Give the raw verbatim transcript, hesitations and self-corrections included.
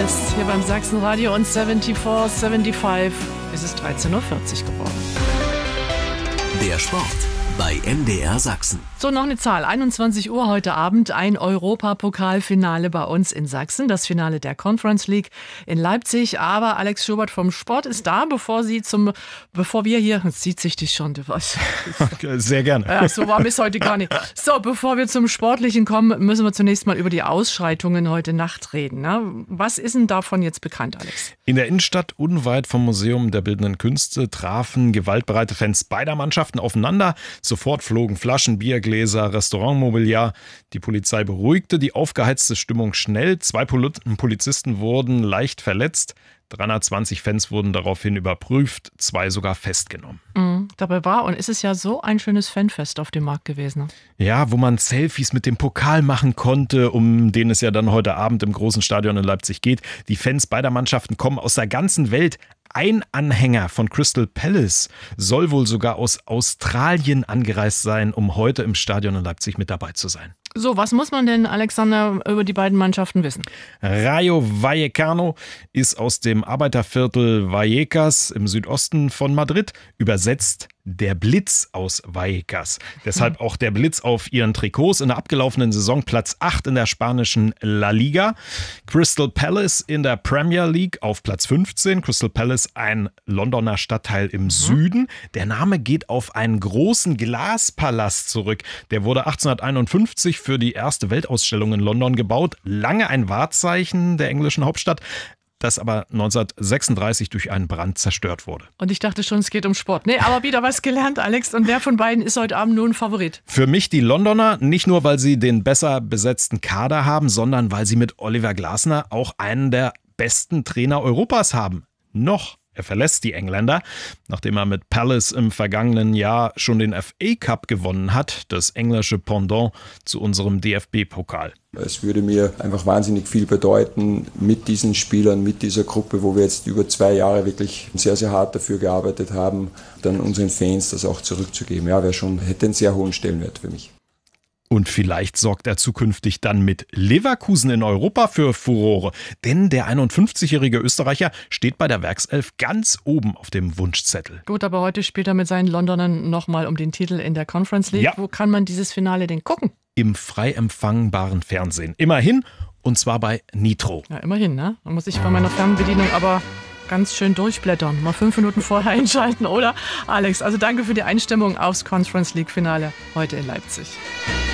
Palace hier beim Sachsenradio und vierundsiebzig, fünfundsiebzig ist es dreizehn Uhr vierzig geworden. Der Sport bei M D R Sachsen. So, noch eine Zahl. einundzwanzig Uhr heute Abend ein Europapokalfinale bei uns in Sachsen. Das Finale der Conference League in Leipzig. Aber Alex Schubert vom Sport ist da, bevor sie zum, bevor wir hier, jetzt sieht sich dich schon, du weißt. Sehr gerne. Ja, so warm ist heute gar nicht. So, bevor wir zum Sportlichen kommen, müssen wir zunächst mal über die Ausschreitungen heute Nacht reden. Ne? Was ist denn davon jetzt bekannt, Alex? In der Innenstadt, unweit vom Museum der Bildenden Künste, trafen gewaltbereite Fans beider Mannschaften aufeinander. Sofort flogen Flaschen, Biergläser, Restaurantmobiliar. Die Polizei beruhigte die aufgeheizte Stimmung schnell. Zwei Polizisten wurden leicht verletzt. dreihundertzwanzig Fans wurden daraufhin überprüft, zwei sogar festgenommen. Mhm, dabei war und ist es ja so ein schönes Fanfest auf dem Markt gewesen. Ne? Ja, wo man Selfies mit dem Pokal machen konnte, um den es ja dann heute Abend im großen Stadion in Leipzig geht. Die Fans beider Mannschaften kommen aus der ganzen Welt. Ein Anhänger von Crystal Palace soll wohl sogar aus Australien angereist sein, um heute im Stadion in Leipzig mit dabei zu sein. So, was muss man denn, Alexander, über die beiden Mannschaften wissen? Rayo Vallecano ist aus dem Arbeiterviertel Vallecas im Südosten von Madrid, übersetzt der Blitz aus Vallecas. Deshalb auch der Blitz auf ihren Trikots. In der abgelaufenen Saison Platz acht in der spanischen La Liga. Crystal Palace in der Premier League auf Platz fünfzehn. Crystal Palace, ein Londoner Stadtteil im mhm. Süden. Der Name geht auf einen großen Glaspalast zurück. Der wurde achtzehnhunderteinundfünfzig für die erste Weltausstellung in London gebaut. Lange ein Wahrzeichen der englischen Hauptstadt, das aber neunzehnhundertsechsunddreißig durch einen Brand zerstört wurde. Und ich dachte schon, es geht um Sport. Nee, aber wieder was gelernt, Alex. Und wer von beiden ist heute Abend nun Favorit? Für mich die Londoner, nicht nur, weil sie den besser besetzten Kader haben, sondern weil sie mit Oliver Glasner auch einen der besten Trainer Europas haben. Noch. Er verlässt die Engländer, nachdem er mit Palace im vergangenen Jahr schon den F A Cup gewonnen hat, das englische Pendant zu unserem D F B-Pokal. Es würde mir einfach wahnsinnig viel bedeuten, mit diesen Spielern, mit dieser Gruppe, wo wir jetzt über zwei Jahre wirklich sehr, sehr hart dafür gearbeitet haben, dann unseren Fans das auch zurückzugeben. Ja, wäre schon, hätte einen sehr hohen Stellenwert für mich. Und vielleicht sorgt er zukünftig dann mit Leverkusen in Europa für Furore. Denn der einundfünfzigjährige Österreicher steht bei der Werkself ganz oben auf dem Wunschzettel. Gut, aber heute spielt er mit seinen Londonern nochmal um den Titel in der Conference League. Ja. Wo kann man dieses Finale denn gucken? Im frei empfangbaren Fernsehen. Immerhin, und zwar bei Nitro. Ja, immerhin, ne? Da muss ich bei meiner Fernbedienung aber ganz schön durchblättern. Mal fünf Minuten vorher einschalten, oder? Alex, also danke für die Einstimmung aufs Conference League Finale heute in Leipzig.